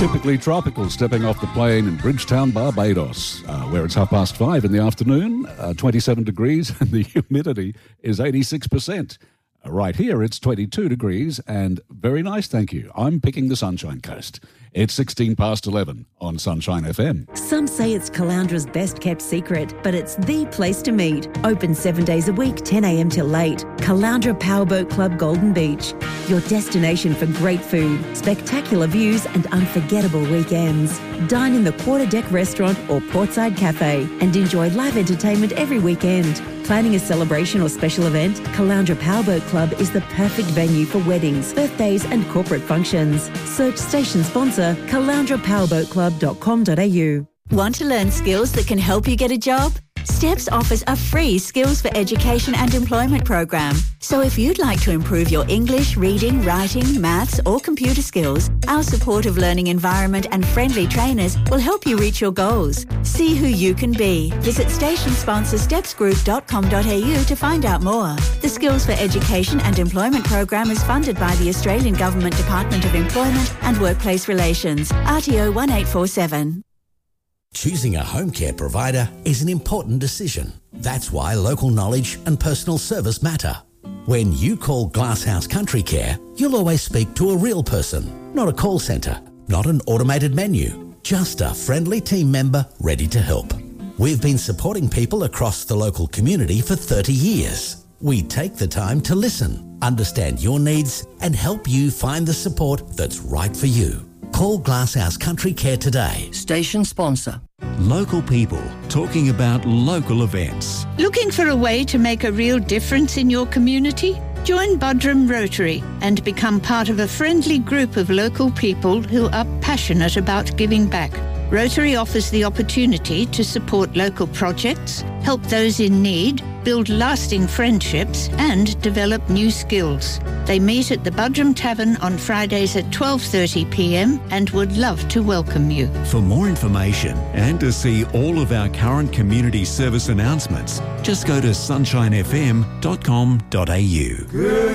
Typically tropical, stepping off the plane in Bridgetown, Barbados, where it's 5:30 in the afternoon, 27 degrees, and the humidity is 86%. Right here, it's 22 degrees and very nice, thank you. I'm picking the Sunshine Coast. It's 11:16 on Sunshine FM. Some say it's Calandra's best kept secret, but it's the place to meet. Open 7 days a week, 10 a.m. till late. Calandra Powerboat Club Golden Beach. Your destination for great food, spectacular views and unforgettable weekends. Dine in the Quarterdeck Restaurant or Portside Cafe and enjoy live entertainment every weekend. Planning a celebration or special event? Calandra Powerboat Club is the perfect venue for weddings, birthdays and corporate functions. Search station sponsor calandrapowerboatclub.com.au. Want to learn skills that can help you get a job? STEPS offers a free Skills for Education and Employment program. So if you'd like to improve your English, reading, writing, maths or computer skills, our supportive learning environment and friendly trainers will help you reach your goals. See who you can be. Visit station sponsor stepsgroup.com.au to find out more. The Skills for Education and Employment program is funded by the Australian Government Department of Employment and Workplace Relations, RTO 1847. Choosing a home care provider is an important decision. That's why local knowledge and personal service matter. When you call Glasshouse Country Care, you'll always speak to a real person, not a call centre, not an automated menu, just a friendly team member ready to help. We've been supporting people across the local community for 30 years. We take the time to listen, understand your needs and help you find the support that's right for you. Call Glasshouse Country Care today. Station sponsor. Local people talking about local events. Looking for a way to make a real difference in your community? Join Budrum Rotary and become part of a friendly group of local people who are passionate about giving back. Rotary offers the opportunity to support local projects, help those in need, build lasting friendships and develop new skills. They meet at the Budrum Tavern on Fridays at 12:30 p.m. and would love to welcome you. For more information and to see all of our current community service announcements, just go to sunshinefm.com.au.